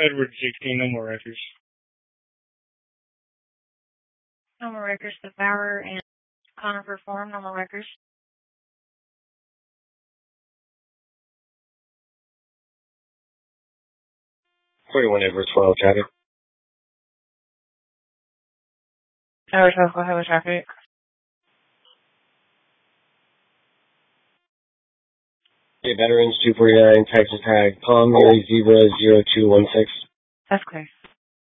Edward 16, no more records. No more records. The Bauer and Connor perform. No more records. 41 Edward 12 traffic. Edward 12, go ahead with traffic. Okay, Veterans 249, Texas tag, Palm Mary Zebra 0216. That's clear.